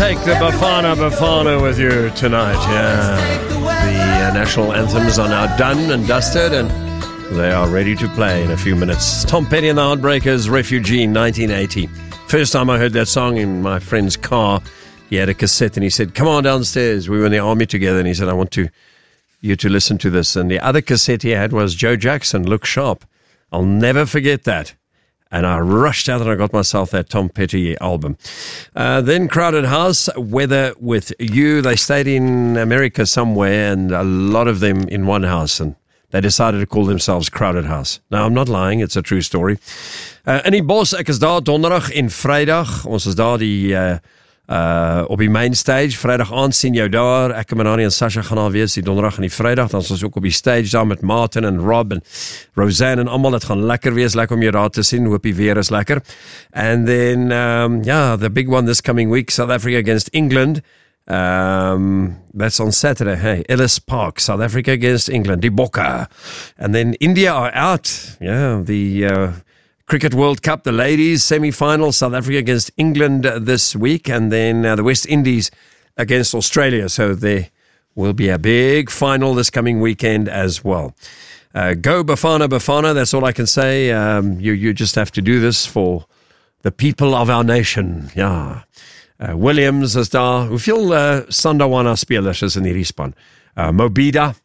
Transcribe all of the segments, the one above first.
take the Bafana with you tonight. Yeah, the national anthems are now done and dusted, and they are ready to play in a few minutes. Tom Petty and the Heartbreakers, Refugee, 1980. First time I heard that song in my friend's car, he had a cassette and he said, "Come on downstairs." We were in the army together, and he said, "I want you to listen to this." And the other cassette he had was Joe Jackson, "Look Sharp." I'll never forget that. And I rushed out and I got myself that Tom Petty album. Then Crowded House, Weather With You. They stayed in America somewhere, and a lot of them in one house, and they decided to call themselves Crowded House. Now, I'm not lying, it's a true story. In die bos, ek is daar donderdag en vrydag. Ons is daar op die main stage. Vrydag aand sien jou daar. Ek en Manani en Sasha gaan daar wees die donderdag en die vrydag. Dan is ons ook op die stage daar met Martin en Rob en Roseanne en allemaal. Het gaan lekker wees, lekker om jou daar te sien. Hoop die weer is lekker. And then, the big one this coming week, South Africa against England. That's on Saturday. Hey, Ellis Park, South Africa against England. Die Bokke. And then India are out. Yeah, the Cricket World Cup, the ladies semi-final, South Africa against England this week, and then the West Indies against Australia. So there will be a big final this coming weekend as well. Go Bafana, Bafana, that's all I can say. You just have to do this for the people of our nation. Yeah. Williams is daar. Hoeveel Sandawana spelers is in die span? Mobida,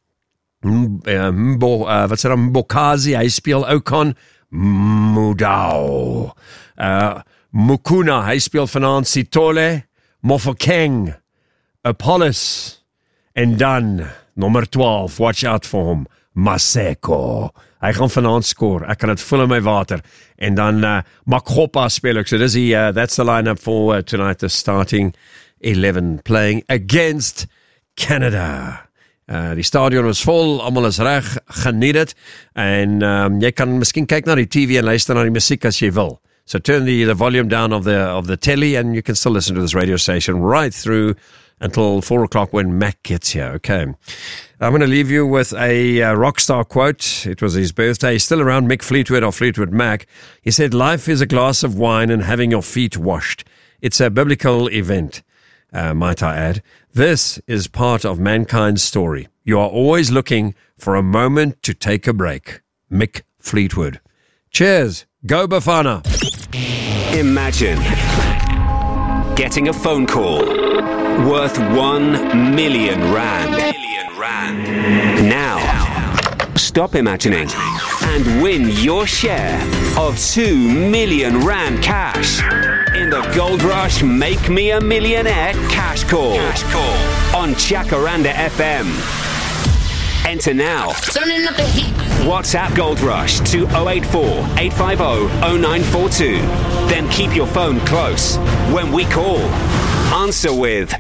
Mbokazi, hy speel Ocon, Mudau, Mukuna, hy speel vanaand Sitole, Mofokeng, Apollos, en dan, nummer 12, watch out for him, Maseko. Hy gaan vanaand score. Ek kan het vul in my water. En dan Makgopa speel ek. So that's the lineup for tonight, the starting 11 playing against Canada. Die stadion is vol, almal is reg, geniet het. En jy kan miskien kyk na die TV en luister na die musiek as jy wil. So turn the volume down of the telly and you can still listen to this radio station right through until 4 o'clock when Mac gets here. Okay. I'm going to leave you with a rock star quote. It was his birthday. He's still around, Mick Fleetwood or Fleetwood Mac. He said, "Life is a glass of wine and having your feet washed. It's a biblical event, might I add. This is part of mankind's story. You are always looking for a moment to take a break." Mick Fleetwood. Cheers. Go Bafana. Imagine getting a phone call worth 1 million rand. Now, stop imagining and win your share of 2 million rand cash in the Gold Rush Make Me a Millionaire cash call on Jacaranda FM. Enter now. Turning up the heat. WhatsApp Gold Rush to 084 850 0942. Then keep your phone close. When we call, answer with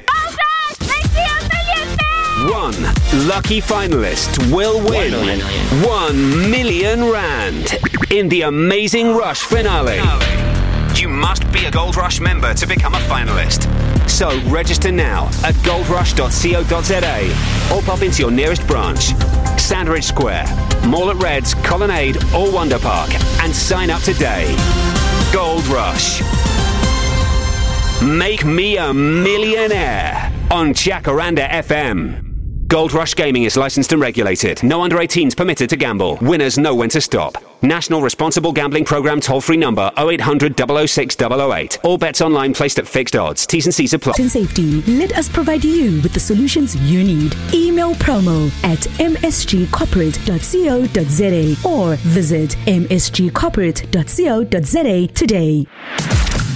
one lucky finalist will win 1 million rand in the Amazing Rush finale. You must be a Gold Rush member to become a finalist. So register now at goldrush.co.za or pop into your nearest branch, Sandridge Square, Mall at Reds, Colonnade or Wonder Park, and sign up today. Gold Rush. Make me a millionaire on Jacaranda FM. Gold Rush Gaming is licensed and regulated. No under 18s permitted to gamble. Winners know when to stop. National Responsible Gambling Programme toll-free number 0800 006 008. All bets online placed at fixed odds. T's and C's apply. In safety, let us provide you with the solutions you need. Email promo@msgcorporate.co.za or visit msgcorporate.co.za today.